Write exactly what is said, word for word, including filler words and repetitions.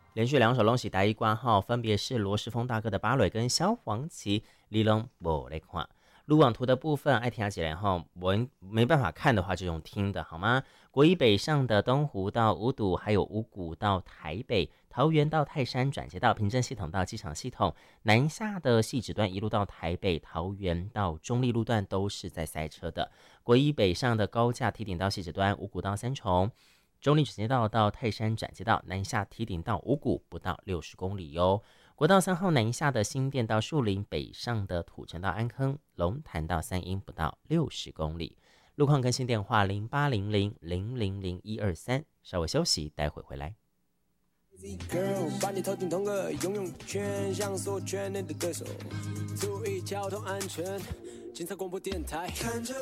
连续两首龙喜台一挂号，分别是罗时丰大哥的芭蕾跟萧煌奇你拢无在看。路网图的部分，爱听起来哈，我没办法看的话就用听的好吗？国一北上的东湖到五堵，还有五股到台北，桃园到泰山转接到平镇系统到机场系统，南下的汐止段一路到台北，桃园到中立路段都是在塞车的。国一北上的高架提顶到汐止端，五股到三重。中立转接道到泰山转接道南下提顶到五股不到六十公里哟。国道三号南下的新店到树林，北上的土城到安坑，龙潭到三鹰不到六十公里。路况更新电话零八零零零零零一二三，稍微休息，待会回来。 Girl， 把你头顶同个游泳圈，像所圈内的对手，注意交通安全。警察广播电台。